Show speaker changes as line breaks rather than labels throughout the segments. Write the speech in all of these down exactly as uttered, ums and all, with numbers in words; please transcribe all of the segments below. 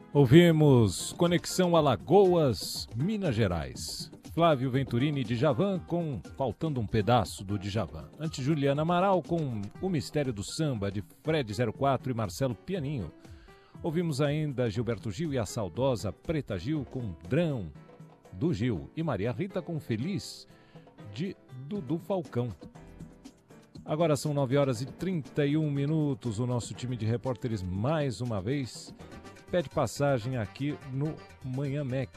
Ouvimos Conexão Alagoas, Minas Gerais. Flávio Venturini, Djavan, com Faltando um Pedaço do Djavan. Antes, Juliana Amaral com O Mistério do Samba, de Fred zero quatro e Marcelo Pianinho. Ouvimos ainda Gilberto Gil e a saudosa Preta Gil com Drão, do Gil. E Maria Rita com Feliz, de Dudu Falcão. Agora são nove horas e trinta e um minutos. O nosso time de repórteres, mais uma vez, pede passagem aqui no Manhã Mac.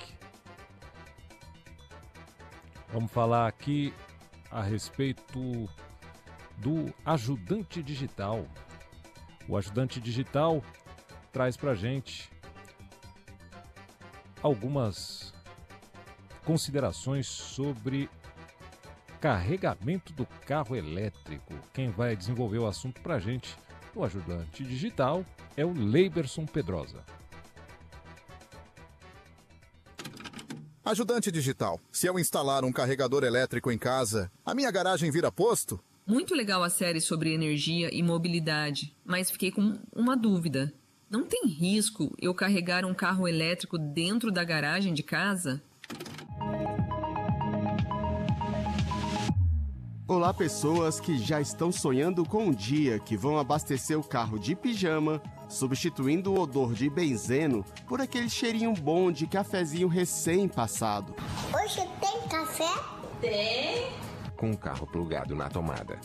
Vamos falar aqui a respeito do ajudante digital. O ajudante digital traz pra gente algumas considerações sobre carregamento do carro elétrico. Quem vai desenvolver o assunto pra gente, o ajudante digital, é o Leiberson Pedrosa.
Ajudante digital, se eu instalar um carregador elétrico em casa, a minha garagem vira posto?
Muito legal a série sobre energia e mobilidade, mas fiquei com uma dúvida. Não tem risco eu carregar um carro elétrico dentro da garagem de casa?
Olá, pessoas que já estão sonhando com um dia que vão abastecer o carro de pijama, substituindo o odor de benzeno por aquele cheirinho bom de cafezinho recém-passado.
Hoje tem café?
Tem. Com o carro plugado na tomada.